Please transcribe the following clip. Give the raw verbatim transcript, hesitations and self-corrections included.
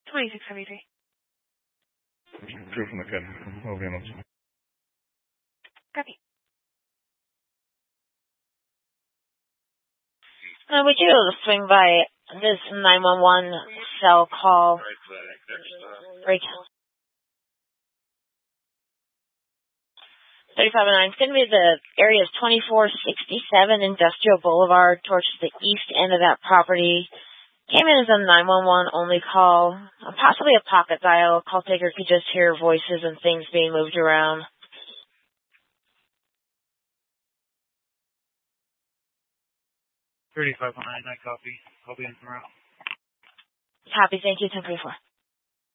twenty-six seventy-three. Drew from the kid. Over here. Copy. Uh, would you be able to swing by this nine one one cell call? Break. thirty-five oh nine. It's going to be the area of twenty-four sixty-seven Industrial Boulevard towards the east end of that property. Came in as a nine one one only call, uh, possibly a pocket dial. Call taker could just hear voices and things being moved around. thirty-five oh nine, I copy. I'll be in tomorrow. Copy, thank you, ten three four.